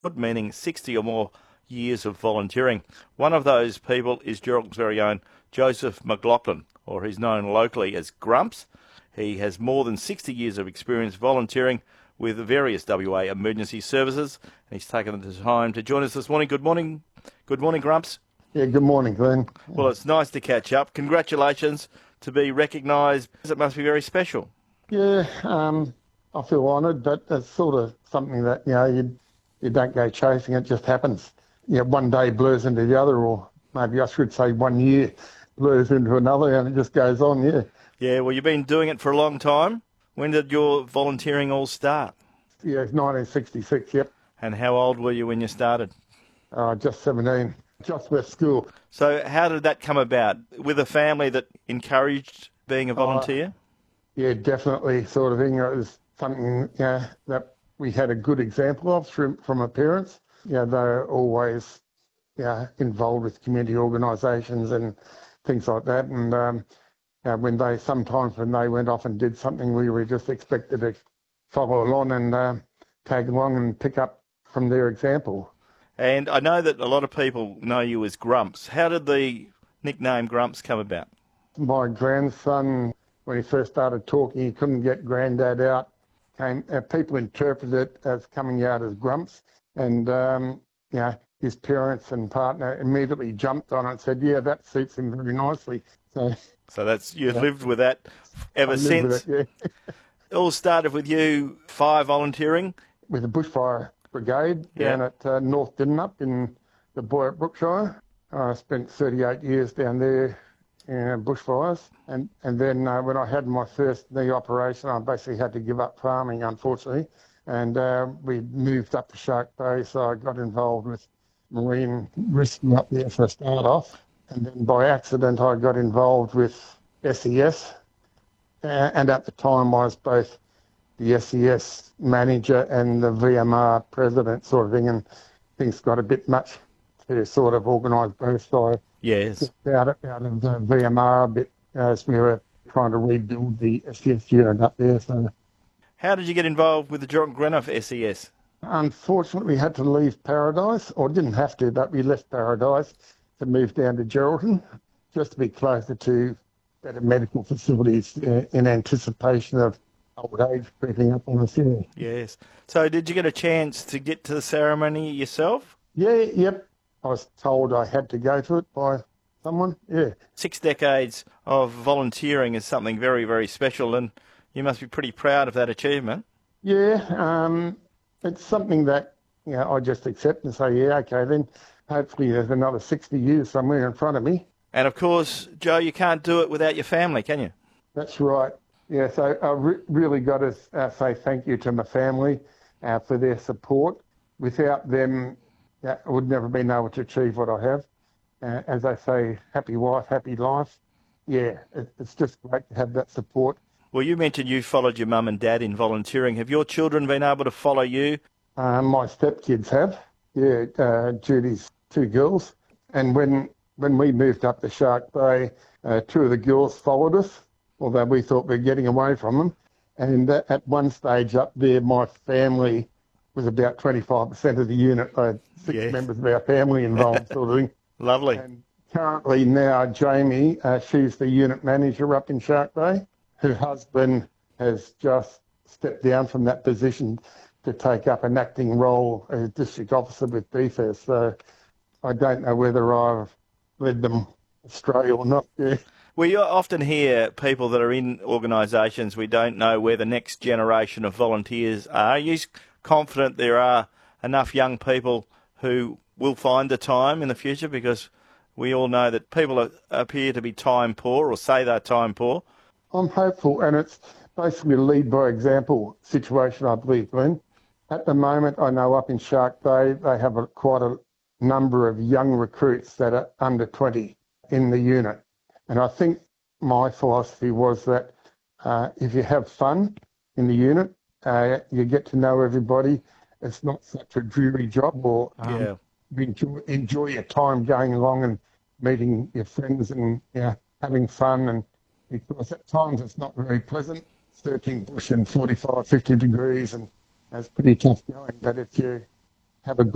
meaning 60 or more years of volunteering. One of those people is Gerald's very own Joseph McLaughlin, or he's known locally as Grumps. He has more than 60 years of experience volunteering with various WA emergency services, and he's taken the time to join us this morning. Good morning, Grumps. Yeah, good morning, Glenn. Well, it's nice to catch up. Congratulations to be recognised. It must be very special. Yeah, I feel honoured, but it's sort of something that, you don't go chasing, it just happens. One day blurs into the other, or maybe I should say 1 year blurs into another, and it just goes on, yeah. Yeah, well, you've been doing it for a long time. When did your volunteering all start? Yeah, it's 1966, yep. And how old were you when you started? Just 17, just left school. So how did that come about? With a family that encouraged being a volunteer? Yeah, definitely, sort of thing. It was something that we had a good example of from our parents. They're always involved with community organisations and things like that. And sometimes when they went off and did something, we were just expected to follow along and tag along and pick up from their example. And I know that a lot of people know you as Grumps. How did the nickname Grumps come about? My grandson, when he first started talking, he couldn't get Grandad out. People interpreted it as coming out as Grumps, and his parents and partner immediately jumped on it and said, "Yeah, that suits him very nicely." So that's you've lived with that ever since. It, yeah. It all started with you fire volunteering with the Bushfire Brigade down at North Dinnup in the Boyart Brookshire. I spent 38 years down there in bushfires, and then when I had my first knee operation, I basically had to give up farming, unfortunately, and we moved up to Shark Bay, so I got involved with marine rescue up there for a start off, and then by accident I got involved with SES, and at the time I was both the SES manager and the VMR president sort of thing, and things got a bit much to sort of organise both, so yes. Out of the VMR a bit as we were trying to rebuild the SES unit up there. So, how did you get involved with the John Greenough SES? Unfortunately, we had to leave Paradise, or didn't have to, but we left Paradise to move down to Geraldton, just to be closer to better medical facilities in anticipation of old age creeping up on us here. Yes. So did you get a chance to get to the ceremony yourself? Yep. I was told I had to go to it by someone, 6 decades of volunteering is something very, very special, and you must be pretty proud of that achievement. Yeah, it's something that I just accept and say, okay, then hopefully there's another 60 years somewhere in front of me. And of course, Joe, you can't do it without your family, can you? That's right. Yeah, so I really got to say thank you to my family for their support. Without them, I would never been able to achieve what I have. As I say, happy wife, happy life. Yeah, it's just great to have that support. Well, you mentioned you followed your mum and dad in volunteering. Have your children been able to follow you? My stepkids have. Yeah, Judy's 2 girls. And when we moved up to Shark Bay, 2 of the girls followed us, although we thought we were getting away from them. And at one stage up there, my family was about 25% of the unit. I had 6 members of our family involved, sort of thing. Lovely. And currently now, Jamie, she's the unit manager up in Shark Bay. Her husband has just stepped down from that position to take up an acting role as district officer with DFES. So I don't know whether I've led them astray or not. Yeah. Well, you often hear people that are in organisations, we don't know where the next generation of volunteers are. Are you confident there are enough young people who will find the time in the future? Because we all know that people appear to be time poor, or say they're time poor. I'm hopeful, and it's basically a lead by example situation, I believe, Glenn. At the moment, I know up in Shark Bay, they have quite a number of young recruits that are under 20 in the unit. And I think my philosophy was that if you have fun in the unit, you get to know everybody. It's not such a dreary job, or enjoy your time going along and meeting your friends and having fun. And because at times it's not very pleasant, searching bush in 45, 50 degrees, and it's pretty tough going. But if you have a good